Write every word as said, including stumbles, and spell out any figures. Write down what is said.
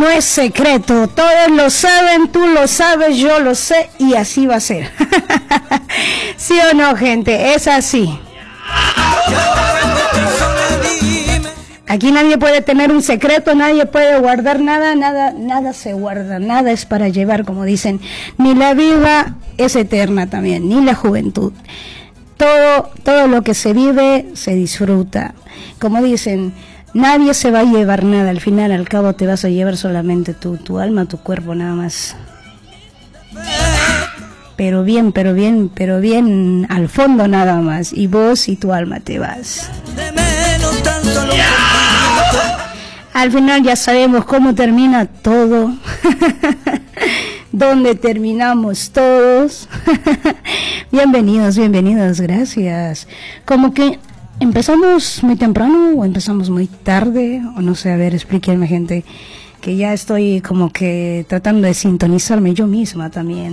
no es secreto, todos lo saben, tú lo sabes, yo lo sé y así va a ser. ¿Sí o no, gente? Es así. Aquí nadie puede tener un secreto, nadie puede guardar nada, nada, nada se guarda, nada es para llevar, como dicen. Ni la vida es eterna también, ni la juventud. Todo, todo lo que se vive se disfruta. Como dicen, nadie se va a llevar nada, al final, al cabo te vas a llevar solamente tu, tu alma, tu cuerpo, nada más. Pero bien, pero bien, pero bien, al fondo nada más. Y vos y tu alma te vas. Al final ya sabemos cómo termina todo. Dónde terminamos todos. Bienvenidos, bienvenidos, gracias. Como que empezamos muy temprano o empezamos muy tarde, o no sé, a ver, explíquenme, gente, que ya estoy como que tratando de sintonizarme yo misma también.